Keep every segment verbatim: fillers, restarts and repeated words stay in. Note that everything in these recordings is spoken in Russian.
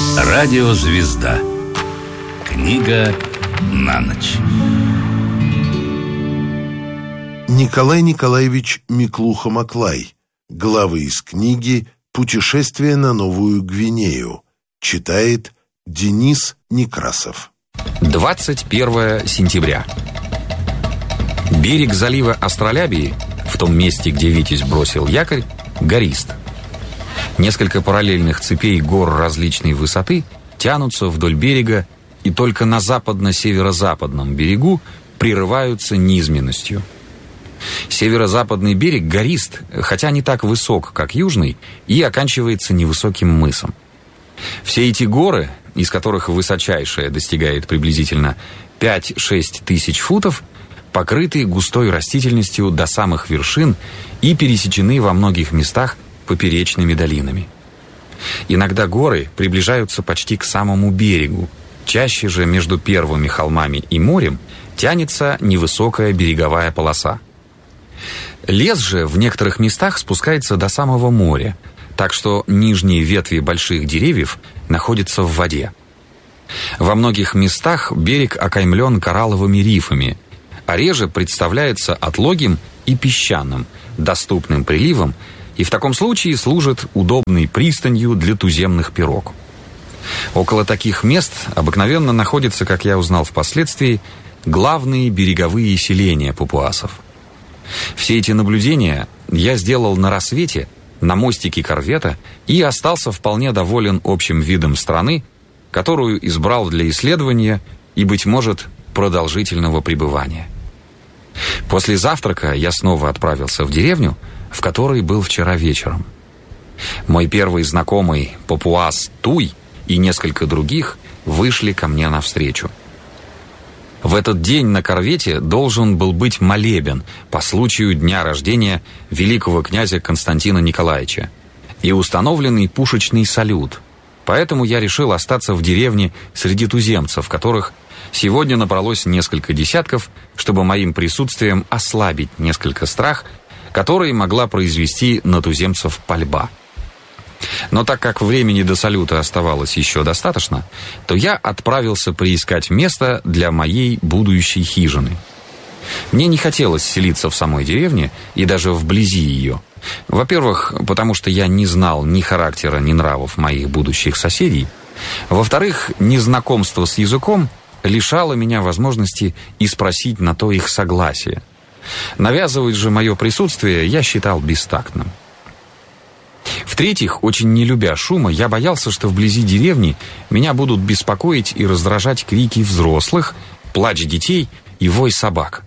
Радиозвезда. Книга на ночь. Николай Николаевич Миклуха-Маклай. Главы из книги «Путешествие на Новую Гвинею». Читает Денис Некрасов. двадцать первое сентября. Берег залива Астролябии, в том месте, где Витязь бросил якорь, горист. Несколько параллельных цепей гор различной высоты тянутся вдоль берега и только на западно-северо-западном берегу прерываются низменностью. Северо-западный берег горист, хотя не так высок, как южный, и оканчивается невысоким мысом. Все эти горы, из которых высочайшая достигает приблизительно пять-шесть тысяч футов, покрыты густой растительностью до самых вершин и пересечены во многих местах поперечными долинами. Иногда горы приближаются почти к самому берегу, чаще же между первыми холмами и морем тянется невысокая береговая полоса. Лес же в некоторых местах спускается до самого моря, так что нижние ветви больших деревьев находятся в воде. Во многих местах берег окаймлен коралловыми рифами, а реже представляется отлогим и песчаным, доступным приливом, и в таком случае служит удобной пристанью для туземных пирог. Около таких мест обыкновенно находятся, как я узнал впоследствии, главные береговые селения папуасов. Все эти наблюдения я сделал на рассвете, на мостике корвета, и остался вполне доволен общим видом страны, которую избрал для исследования и, быть может, продолжительного пребывания. После завтрака я снова отправился в деревню, в которой был вчера вечером. Мой первый знакомый папуас Туй и несколько других вышли ко мне навстречу. В этот день на корвете должен был быть молебен по случаю дня рождения великого князя Константина Николаевича и установленный пушечный салют. Поэтому я решил остаться в деревне среди туземцев, которых сегодня набралось несколько десятков, чтобы моим присутствием ослабить несколько страх, который могла произвести на туземцев пальба. Но так как времени до салюта оставалось еще достаточно, то я отправился приискать место для моей будущей хижины. Мне не хотелось селиться в самой деревне и даже вблизи ее. Во-первых, потому что я не знал ни характера, ни нравов моих будущих соседей. Во-вторых, незнакомство с языком лишало меня возможности и спросить на то их согласие. Навязывать же мое присутствие я считал бестактным. В-третьих, очень не любя шума, я боялся, что вблизи деревни меня будут беспокоить и раздражать крики взрослых, плач детей и вой собак.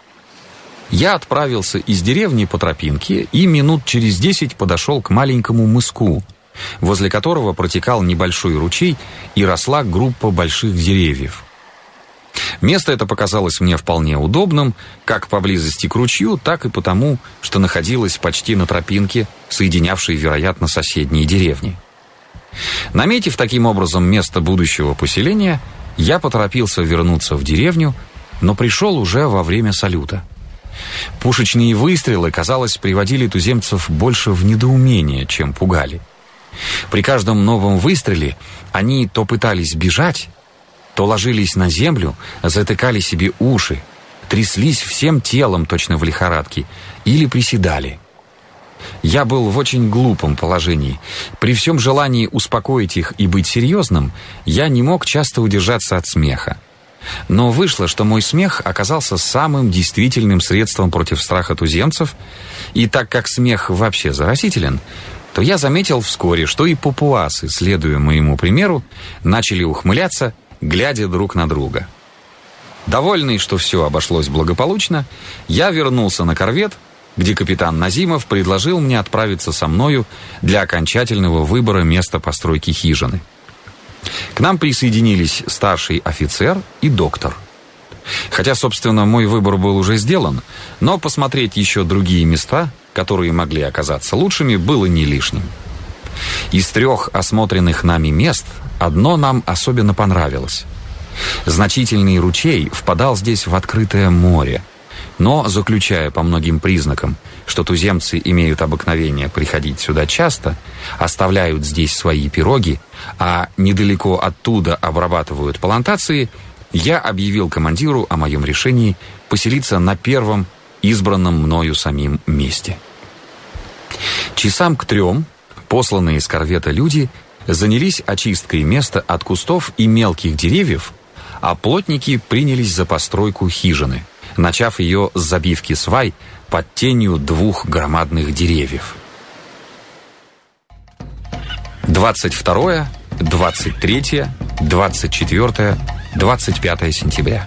Я отправился из деревни по тропинке и минут через десять подошел к маленькому мыску, возле которого протекал небольшой ручей и росла группа больших деревьев. Место это показалось мне вполне удобным, как поблизости к ручью, так и потому, что находилось почти на тропинке, соединявшей, вероятно, соседние деревни. Наметив таким образом место будущего поселения, я поторопился вернуться в деревню, но пришел уже во время салюта. Пушечные выстрелы, казалось, приводили туземцев больше в недоумение, чем пугали. При каждом новом выстреле они то пытались бежать, то ложились на землю, затыкали себе уши, тряслись всем телом точно в лихорадке или приседали. Я был в очень глупом положении. При всем желании успокоить их и быть серьезным, я не мог часто удержаться от смеха. Но вышло, что мой смех оказался самым действительным средством против страха туземцев, и так как смех вообще заразителен, то я заметил вскоре, что и папуасы, следуя моему примеру, начали ухмыляться, глядя друг на друга. Довольный, что все обошлось благополучно, я вернулся на корвет, где капитан Назимов предложил мне отправиться со мною для окончательного выбора места постройки хижины. К нам присоединились старший офицер и доктор. Хотя, собственно, мой выбор был уже сделан, но посмотреть еще другие места, которые могли оказаться лучшими, было не лишним. Из трех осмотренных нами мест одно нам особенно понравилось. Значительный ручей впадал здесь в открытое море. Но, заключая по многим признакам, что туземцы имеют обыкновение приходить сюда часто, оставляют здесь свои пироги, а недалеко оттуда обрабатывают плантации, я объявил командиру о моем решении поселиться на первом избранном мною самим месте. Часам к трем посланные с корвета люди занялись очисткой места от кустов и мелких деревьев, а плотники принялись за постройку хижины, начав ее с забивки свай под тенью двух громадных деревьев. двадцать второе, двадцать третье, двадцать четвёртое, двадцать пятое сентября.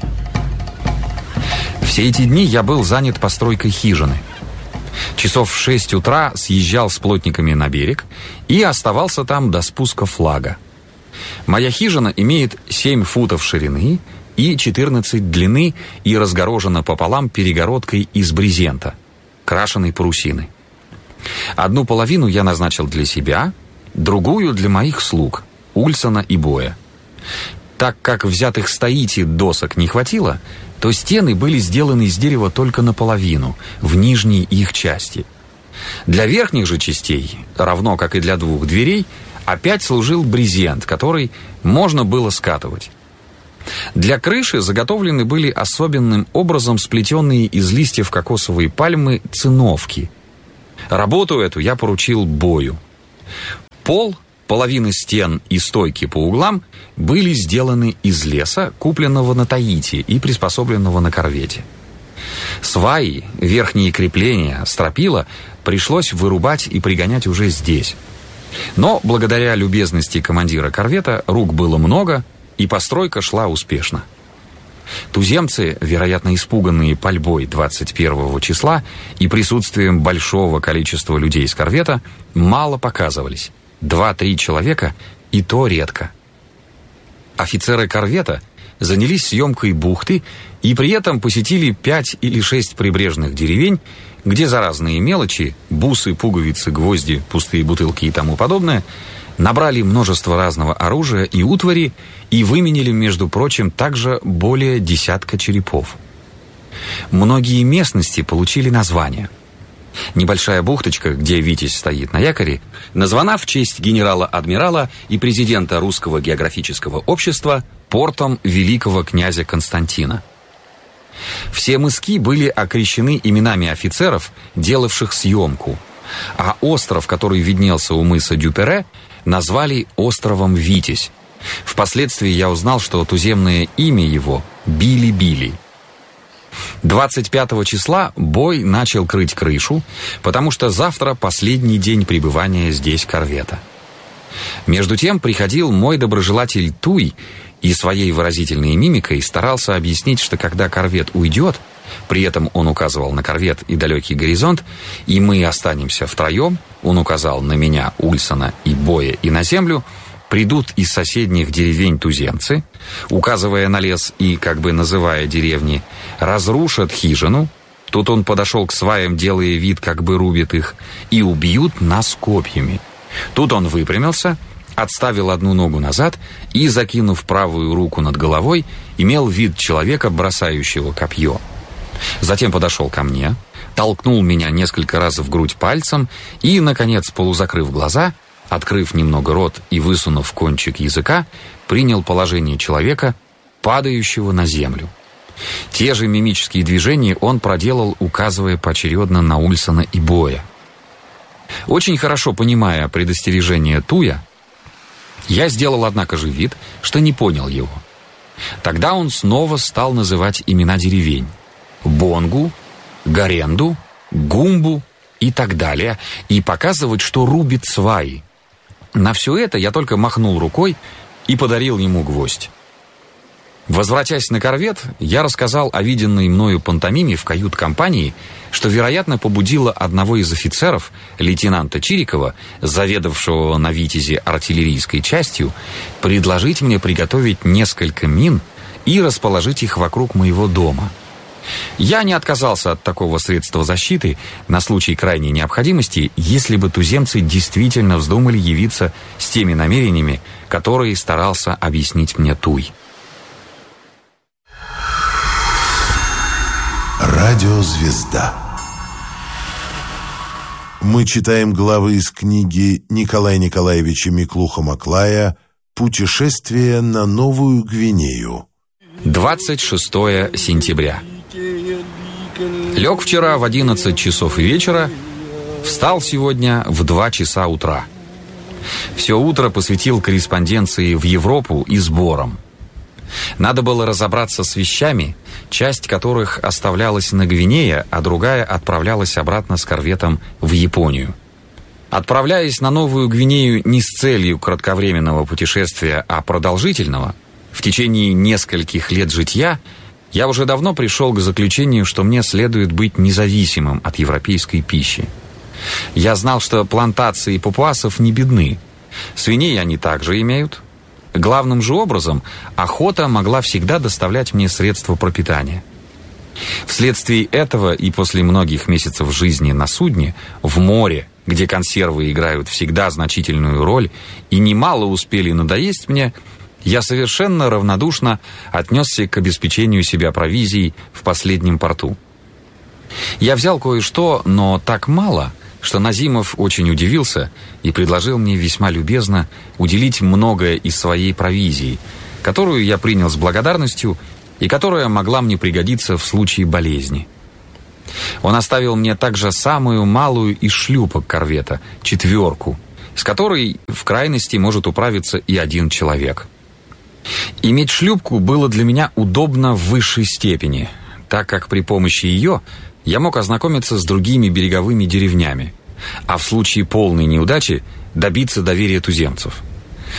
Все эти дни я был занят постройкой хижины. Часов в шесть утра съезжал с плотниками на берег и оставался там до спуска флага. Моя хижина имеет семь футов ширины и четырнадцать длины и разгорожена пополам перегородкой из брезента, крашеной парусиной. Одну половину я назначил для себя, другую для моих слуг, Ульсона и Боя. Так как взятых с Таити досок не хватило, то стены были сделаны из дерева только наполовину, в нижней их части. Для верхних же частей, равно как и для двух дверей, опять служил брезент, который можно было скатывать. Для крыши заготовлены были особенным образом сплетенные из листьев кокосовой пальмы циновки. Работу эту я поручил Бою. Пол, половины стен и стойки по углам были сделаны из леса, купленного на Таити и приспособленного на корвете. Сваи, верхние крепления, стропила пришлось вырубать и пригонять уже здесь. Но благодаря любезности командира корвета рук было много, и постройка шла успешно. Туземцы, вероятно испуганные пальбой двадцать первого числа и присутствием большого количества людей с корвета, мало показывались. Два-три человека, и то редко. Офицеры корвета занялись съемкой бухты и при этом посетили пять или шесть прибрежных деревень, где за разные мелочи, бусы, пуговицы, гвозди, пустые бутылки и тому подобное, набрали множество разного оружия и утвари и выменили, между прочим, также более десятка черепов. Многие местности получили названия. Небольшая бухточка, где Витязь стоит на якоре, названа в честь генерала-адмирала и президента Русского географического общества портом великого князя Константина. Все мыски были окрещены именами офицеров, делавших съемку, а остров, который виднелся у мыса Дюпере, назвали островом Витязь. Впоследствии я узнал, что туземное имя его — Били-Били. двадцать пятого числа Бой начал крыть крышу, потому что завтра последний день пребывания здесь корвета. Между тем приходил мой доброжелатель Туй и своей выразительной мимикой старался объяснить, что когда корвет уйдет, при этом он указывал на корвет и далекий горизонт, и мы останемся втроем, он указал на меня, Ульсона и Боя и на землю, придут из соседних деревень туземцы, указывая на лес и как бы называя деревни, разрушат хижину, тут он подошел к сваям, делая вид, как бы рубит их, и убьют нас копьями. Тут он выпрямился, отставил одну ногу назад и, закинув правую руку над головой, имел вид человека, бросающего копье. Затем подошел ко мне, толкнул меня несколько раз в грудь пальцем и, наконец, полузакрыв глаза, открыв немного рот и высунув кончик языка, принял положение человека, падающего на землю. Те же мимические движения он проделал, указывая поочередно на Ульсона и Боя. Очень хорошо понимая предостережение Туя, я сделал, однако же, вид, что не понял его. Тогда он снова стал называть имена деревень: Бонгу, Гаренду, Гумбу и так далее, и показывать, что рубит сваи. На все это я только махнул рукой и подарил ему гвоздь. Возвратясь на корвет, я рассказал о виденной мною пантомиме в кают-компании, что, вероятно, побудило одного из офицеров, лейтенанта Чирикова, заведовавшего на Витязе артиллерийской частью, предложить мне приготовить несколько мин и расположить их вокруг моего дома. Я не отказался от такого средства защиты на случай крайней необходимости, если бы туземцы действительно вздумали явиться с теми намерениями, которые старался объяснить мне Туй. Радиозвезда. Мы читаем главы из книги Николая Николаевича Миклухо-Маклая «Путешествие на Новую Гвинею». двадцать шестое сентября. Лег вчера в одиннадцать часов вечера, встал сегодня в два часа утра. Все утро посвятил корреспонденции в Европу и сборам. Надо было разобраться с вещами, часть которых оставлялась на Гвинее, а другая отправлялась обратно с корветом в Японию. Отправляясь на Новую Гвинею не с целью кратковременного путешествия, а продолжительного, в течение нескольких лет житья, я уже давно пришел к заключению, что мне следует быть независимым от европейской пищи. Я знал, что плантации папуасов не бедны. Свиней они также имеют. Главным же образом, охота могла всегда доставлять мне средства пропитания. Вследствие этого и после многих месяцев жизни на судне, в море, где консервы играют всегда значительную роль и немало успели надоесть мне, я совершенно равнодушно отнесся к обеспечению себя провизией в последнем порту. Я взял кое-что, но так мало, что Назимов очень удивился и предложил мне весьма любезно уделить многое из своей провизии, которую я принял с благодарностью и которая могла мне пригодиться в случае болезни. Он оставил мне также самую малую из шлюпок корвета, четверку, с которой в крайности может управиться и один человек. Иметь шлюпку было для меня удобно в высшей степени, так как при помощи ее я мог ознакомиться с другими береговыми деревнями, а в случае полной неудачи добиться доверия туземцев.